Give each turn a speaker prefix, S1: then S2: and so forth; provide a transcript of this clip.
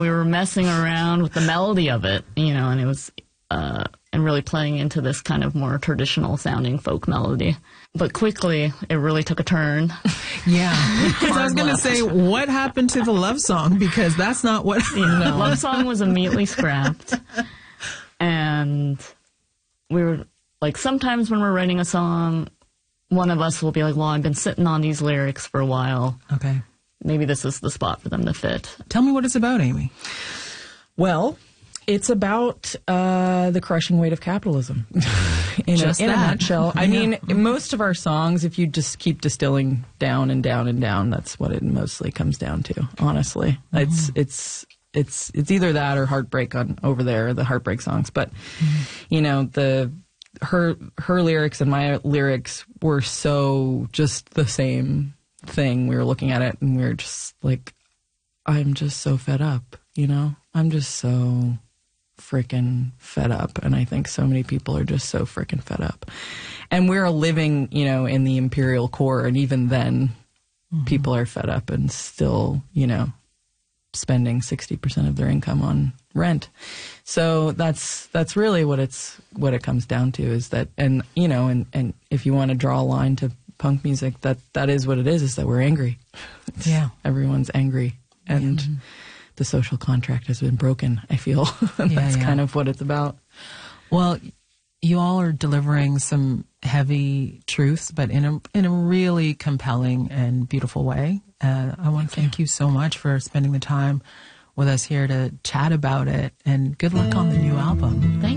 S1: We were messing around with the melody of it, and it was, and really playing into this kind of more traditional sounding folk melody. But quickly, it really took a turn.
S2: Yeah. Because I was going to say, what happened to the love song? Because that's not what...
S1: Love song was immediately scrapped. And we were, like, sometimes when we're writing a song, one of us will be like, well, I've been sitting on these lyrics for a while.
S2: Okay.
S1: Maybe this is the spot for them to fit.
S2: Tell me what it's about, Amy.
S3: Well, it's about the crushing weight of capitalism. in a nutshell. I mean, most of our songs, if you just keep distilling down and down and down, that's what it mostly comes down to, honestly. It's either that or Heartbreak on over there, the Heartbreak songs. But, her lyrics and my lyrics were so just the same thing. We were looking at it and we were just like, I'm just so fed up, I'm just so freaking fed up. And I think so many people are just so freaking fed up. And we're living, in the imperial core. And even then, people are fed up and still, spending 60% of their income on rent. So that's really what it comes down to is that, and if you want to draw a line to punk music, that is what it is that we're angry. Everyone's angry. And the social contract has been broken, I feel. That's kind of what it's about.
S2: Well, you all are delivering some heavy truths, but in a really compelling and beautiful way. I want to thank you so much for spending the time with us here to chat about it, and good luck on the new album.